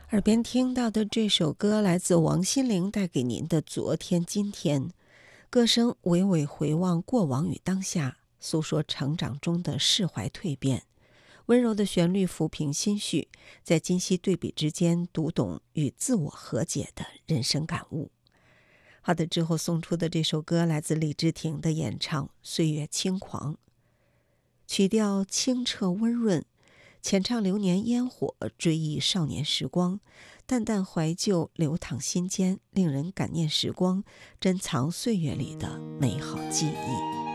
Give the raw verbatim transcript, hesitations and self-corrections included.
耳边听到的这首歌来自王心凌带给您的《昨天今天》，歌声娓娓回望过往与当下，诉说成长中的释怀蜕变。温柔的旋律抚平心绪，在今昔对比之间读懂与自我和解的人生感悟。好的，之后送出的这首歌来自李治廷的演唱《岁月轻狂》，曲调清澈温润，浅唱流年烟火，追忆少年时光，淡淡怀旧流淌心间，令人感念时光，珍藏岁月里的美好记忆。